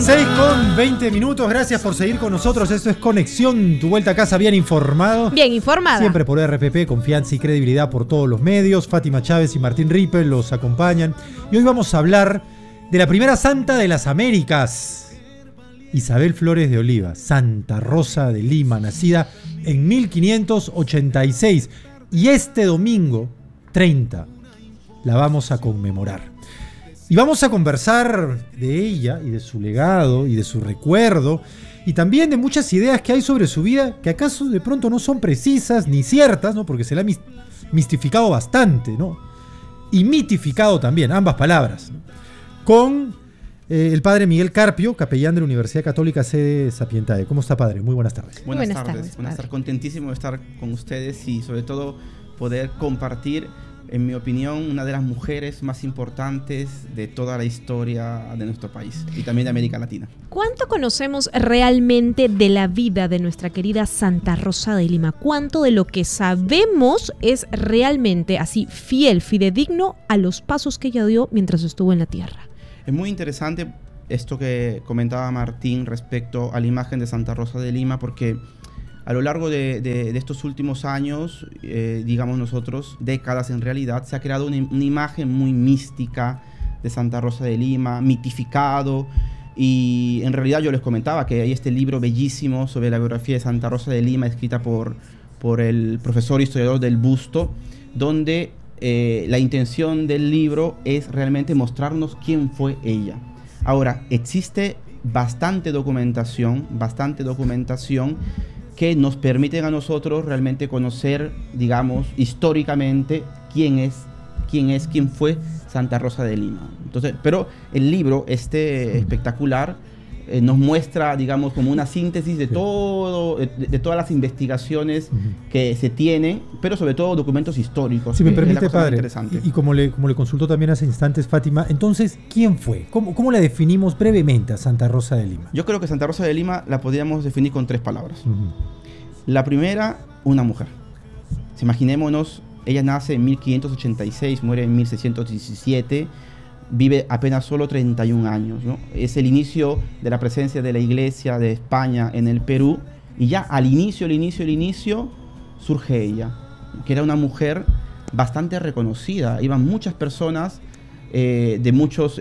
6:20. Gracias por seguir con nosotros. Esto es Conexión, tu vuelta a casa bien informado. Bien informada. Siempre por RPP, confianza y credibilidad por todos los medios. Fátima Chávez y Martín Rippel los acompañan. Y hoy vamos a hablar de la primera santa de las Américas, Isabel Flores de Oliva, Santa Rosa de Lima, nacida en 1586. Y este domingo 30 la vamos a conmemorar. Y vamos a conversar de ella y de su legado y de su recuerdo y también de muchas ideas que hay sobre su vida que acaso de pronto no son precisas ni ciertas, ¿no? Porque se la ha mistificado bastante, ¿no? Y mitificado también, ambas palabras, ¿no? Con el padre Miguel Carpio, capellán de la Universidad Católica Sede Sapientiae. ¿Cómo está, padre? Muy buenas tardes. Buenas tardes. Contentísimo de estar con ustedes y sobre todo poder compartir, en mi opinión, una de las mujeres más importantes de toda la historia de nuestro país y también de América Latina. ¿Cuánto conocemos realmente de la vida de nuestra querida Santa Rosa de Lima? ¿Cuánto de lo que sabemos es realmente así fiel, fidedigno a los pasos que ella dio mientras estuvo en la tierra? Es muy interesante esto que comentaba Martín respecto a la imagen de Santa Rosa de Lima, porque a lo largo de estos últimos años, digamos nosotros, décadas en realidad, se ha creado una imagen muy mística de Santa Rosa de Lima, mitificado, y en realidad yo les comentaba que hay este libro bellísimo sobre la biografía de Santa Rosa de Lima, escrita por el profesor historiador del Busto, donde la intención del libro es realmente mostrarnos quién fue ella. Ahora, existe bastante documentación que nos permiten a nosotros realmente conocer, digamos, históricamente quién fue Santa Rosa de Lima. Entonces, pero el libro, espectacular, nos muestra, digamos, como una síntesis de todo, de todas las investigaciones que se tienen, pero sobre todo documentos históricos. Si me permite, padre, interesante. Y como le consultó también hace instantes Fátima, entonces, ¿quién fue? ¿Cómo la definimos brevemente a Santa Rosa de Lima? Yo creo que Santa Rosa de Lima la podríamos definir con 3 palabras. La primera, una mujer. Imaginémonos, ella nace en 1586, muere en 1617, vive apenas solo 31 años, ¿no? Es el inicio de la presencia de la Iglesia de España en el Perú, y ya al inicio surge ella, que era una mujer bastante reconocida. Iban muchas personas de muchos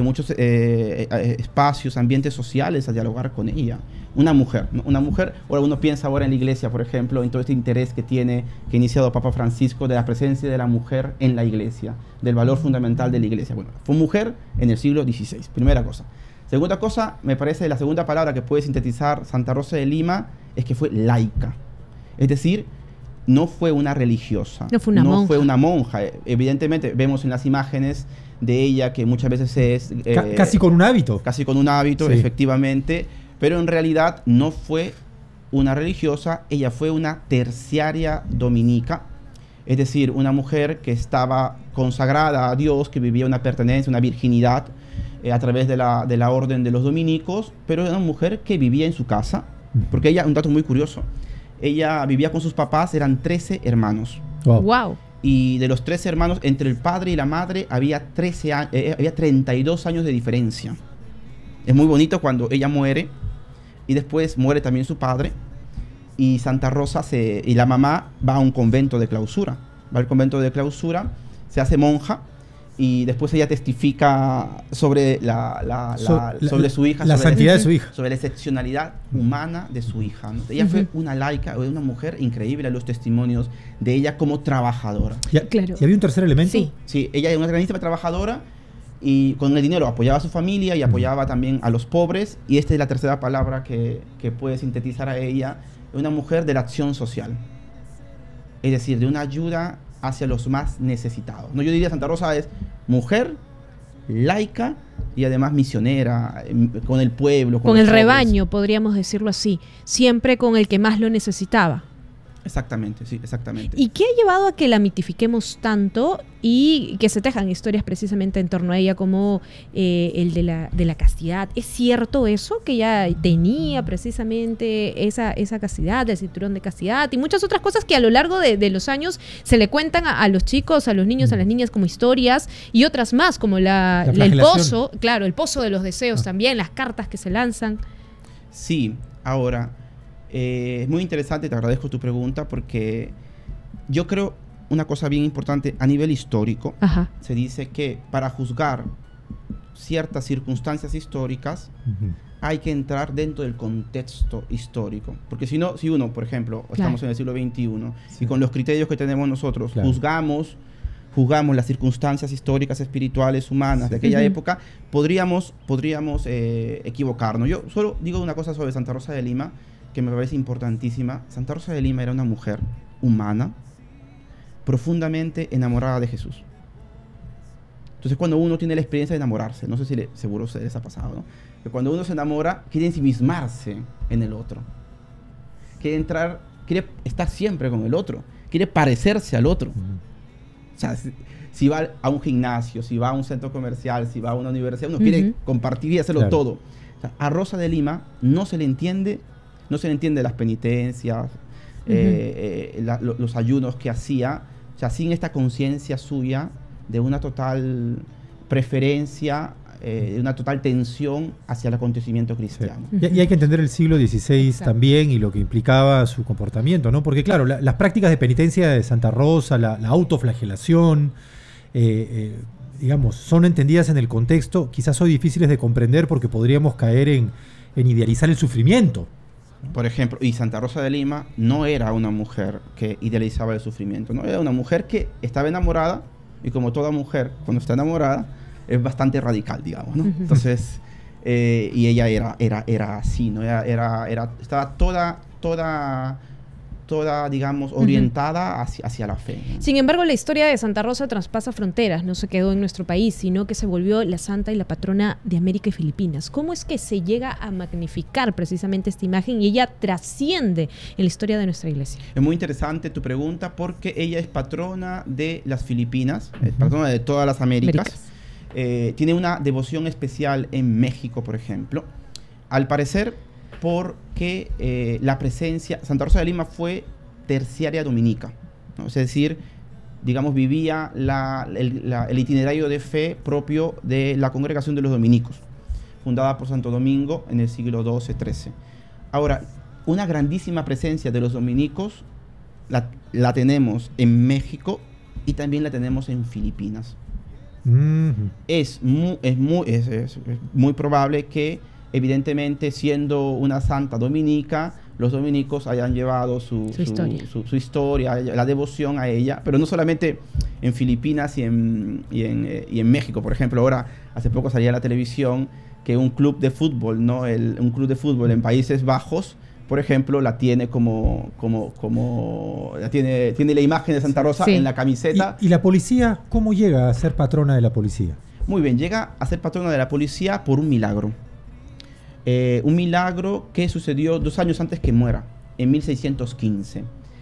espacios, ambientes sociales a dialogar con ella. Una mujer, ahora uno piensa ahora en la Iglesia, por ejemplo, en todo este interés que ha iniciado Papa Francisco de la presencia de la mujer en la Iglesia, del valor fundamental de la Iglesia. Bueno, fue mujer en el siglo XVI, primera cosa. Segunda cosa, me parece la segunda palabra que puede sintetizar Santa Rosa de Lima es que fue laica. Es decir, no fue una religiosa, no fue una monja. Evidentemente vemos en las imágenes de ella que muchas veces es... casi con un hábito. Casi con un hábito, sí. Efectivamente. Pero en realidad no fue una religiosa, ella fue una terciaria dominica, es decir, una mujer que estaba consagrada a Dios, que vivía una pertenencia, una virginidad a través de la orden de los dominicos, pero era una mujer que vivía en su casa, porque ella, un dato muy curioso, ella vivía con sus papás, eran 13 hermanos. Wow. Y de los 13 hermanos, entre el padre y la madre había 32 años de diferencia. Es muy bonito cuando ella muere, y después muere también su padre, y Santa Rosa y la mamá va a un convento de clausura. Va al convento de clausura, se hace monja, y después ella testifica sobre sobre su hija, la santidad de su hija, sobre la excepcionalidad humana de su hija, ¿no? Ella fue una laica, una mujer increíble, a los testimonios de ella como trabajadora. Claro. ¿Y había un tercer elemento? Sí, ella era una grandísima trabajadora, y con el dinero apoyaba a su familia y apoyaba también a los pobres, y esta es la tercera palabra que puede sintetizar a ella, una mujer de la acción social, es decir, de una ayuda hacia los más necesitados. No, yo diría Santa Rosa es mujer, laica y además misionera, con el pueblo, con el rebaño, podríamos decirlo así, siempre con el que más lo necesitaba. Exactamente, sí, exactamente. ¿Y qué ha llevado a que la mitifiquemos tanto y que se tejan historias precisamente en torno a ella como el de la castidad? ¿Es cierto eso? Que ella tenía precisamente esa castidad, el cinturón de castidad y muchas otras cosas que a lo largo de los años se le cuentan a los chicos, a los niños, a las niñas como historias y otras más como el pozo, claro, el pozo de los deseos también, las cartas que se lanzan. Sí, ahora... es muy interesante, te agradezco tu pregunta porque yo creo una cosa bien importante a nivel histórico. Ajá. Se dice que para juzgar ciertas circunstancias históricas hay que entrar dentro del contexto histórico, porque si no, si uno, por ejemplo, estamos en el siglo XXI y con los criterios que tenemos nosotros juzgamos las circunstancias históricas, espirituales, humanas de aquella época, podríamos equivocarnos. Yo solo digo una cosa sobre Santa Rosa de Lima que me parece importantísima. Santa Rosa de Lima era una mujer humana, profundamente enamorada de Jesús. Entonces, cuando uno tiene la experiencia de enamorarse, no sé si seguro se les ha pasado, ¿no? Que cuando uno se enamora, quiere ensimismarse en el otro. Quiere estar siempre con el otro. Quiere parecerse al otro. O sea, si va a un gimnasio, si va a un centro comercial, si va a una universidad, uno quiere compartir y hacerlo todo. O sea, a Rosa de Lima no se le entiende las penitencias, los ayunos que hacía, o sea, sin esta conciencia suya de una total preferencia, de una total tensión hacia el acontecimiento cristiano. Sí. Y hay que entender el siglo XVI también y lo que implicaba su comportamiento, ¿no? Porque claro, las prácticas de penitencia de Santa Rosa, la autoflagelación, digamos, son entendidas en el contexto, quizás hoy difíciles de comprender porque podríamos caer en idealizar el sufrimiento. Por ejemplo, y Santa Rosa de Lima no era una mujer que idealizaba el sufrimiento, no era una mujer que estaba enamorada, y como toda mujer, cuando está enamorada, es bastante radical, digamos, ¿no? Entonces, y ella era así, ¿no? Estaba toda, digamos, orientada hacia la fe, ¿no? Sin embargo, la historia de Santa Rosa traspasa fronteras, no se quedó en nuestro país, sino que se volvió la santa y la patrona de América y Filipinas. ¿Cómo es que se llega a magnificar precisamente esta imagen y ella trasciende en la historia de nuestra iglesia? Es muy interesante tu pregunta porque ella es patrona de las Filipinas, es patrona de todas las Américas. Tiene una devoción especial en México, por ejemplo. Al parecer, porque la presencia... Santa Rosa de Lima fue terciaria dominica, ¿no? Es decir, digamos, vivía el itinerario de fe propio de la Congregación de los Dominicos, fundada por Santo Domingo en el siglo XII-XIII. Ahora, una grandísima presencia de los dominicos la tenemos en México y también la tenemos en Filipinas. Es muy probable que, evidentemente, siendo una santa dominica, los dominicos hayan llevado su historia, la devoción a ella, pero no solamente en Filipinas y en México. Por ejemplo, ahora, hace poco salía en la televisión que un club de fútbol, ¿no? Un club de fútbol en Países Bajos, por ejemplo, la tiene tiene la imagen de Santa Rosa en la camiseta. ¿Y la policía cómo llega a ser patrona de la policía? Muy bien, llega a ser patrona de la policía por un milagro. Un milagro que sucedió 2 años antes que muera, en 1615.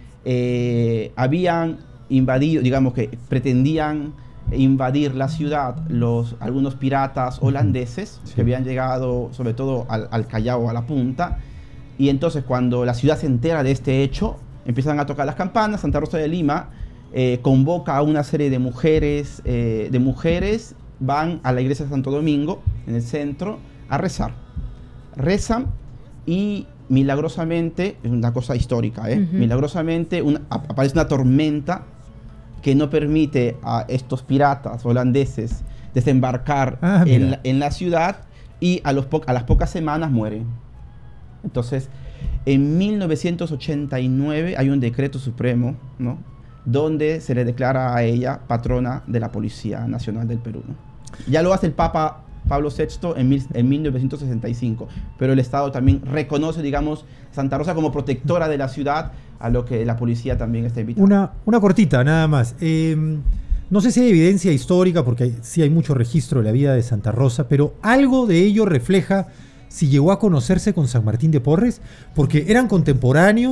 Habían invadido, digamos que pretendían invadir la ciudad algunos piratas holandeses que habían llegado sobre todo al Callao, a la punta, y entonces cuando la ciudad se entera de este hecho, empiezan a tocar las campanas. Santa Rosa de Lima convoca a una serie de mujeres, van a la iglesia de Santo Domingo, en el centro, a rezar. Rezan y milagrosamente, es una cosa histórica, milagrosamente aparece una tormenta que no permite a estos piratas holandeses desembarcar en la ciudad, y a las pocas semanas mueren. Entonces, en 1989 hay un decreto supremo, ¿no?, donde se le declara a ella patrona de la Policía Nacional del Perú, ¿no? Ya lo hace el Papa Pablo VI en 1965, pero el Estado también reconoce, digamos, Santa Rosa como protectora de la ciudad, a lo que la policía también está invitando. Una cortita, nada más. No sé si hay evidencia histórica, porque sí hay mucho registro de la vida de Santa Rosa, pero algo de ello refleja si llegó a conocerse con San Martín de Porres, porque eran contemporáneos,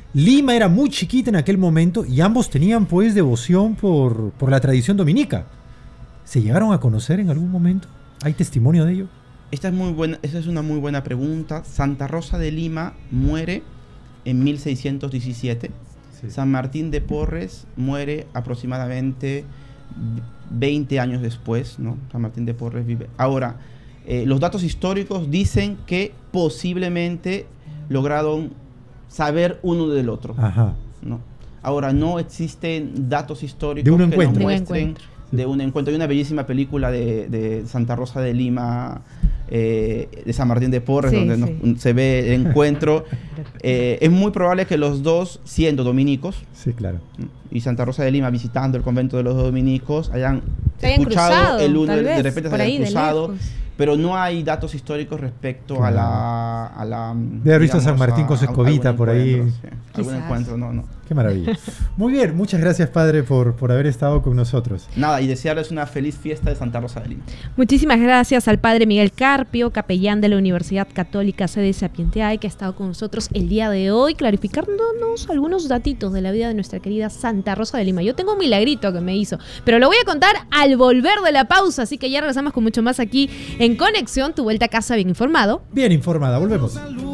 Lima era muy chiquita en aquel momento y ambos tenían pues devoción por la tradición dominica. ¿Se llegaron a conocer en algún momento? ¿Hay testimonio de ello? Esta es una muy buena pregunta. Santa Rosa de Lima muere en 1617. Sí. San Martín de Porres muere aproximadamente 20 años después, ¿no? San Martín de Porres vive. Ahora, los datos históricos dicen que posiblemente lograron saber uno del otro. Ajá. ¿No? Ahora, no existen datos históricos de un que encuentro. nos muestren de un encuentro. Hay una bellísima película de Santa Rosa de Lima, de San Martín de Porres, donde se ve el encuentro. Es muy probable que los dos, siendo dominicos, sí, claro, y Santa Rosa de Lima visitando el convento de los dominicos, hayan escuchado cruzado, el uno, de repente se hayan cruzado, pero no hay datos históricos respecto a la de haber visto a San Martín con su escobita por ahí. Sí, algún encuentro, no. Qué maravilla. Muy bien, muchas gracias, padre, por haber estado con nosotros. Nada, y desearles una feliz fiesta de Santa Rosa de Lima. Muchísimas gracias al padre Miguel Carpio, capellán de la Universidad Católica Sede Sapientiae, que ha estado con nosotros el día de hoy, clarificándonos algunos datitos de la vida de nuestra querida Santa Rosa de Lima. Yo tengo un milagrito que me hizo, pero lo voy a contar al volver de la pausa, así que ya regresamos con mucho más aquí en Conexión, tu vuelta a casa bien informado. Bien informada, volvemos.